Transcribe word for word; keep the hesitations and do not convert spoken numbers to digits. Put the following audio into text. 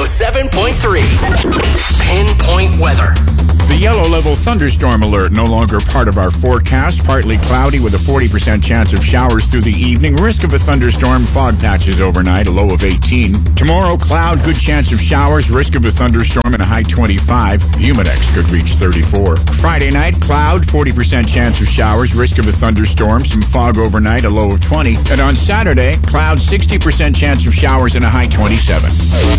oh seven point three. Pinpoint weather. The yellow level thunderstorm alert no longer part of our forecast. Partly cloudy with a forty percent chance of showers through the evening. Risk of a thunderstorm, fog patches overnight, a low of eighteen. Tomorrow, cloud, good chance of showers, risk of a thunderstorm and a high twenty-five. Humidex could reach thirty-four. Friday night, cloud, forty percent chance of showers, risk of a thunderstorm, some fog overnight, a low of twenty. And on Saturday, cloud, sixty percent chance of showers and a high twenty-seven.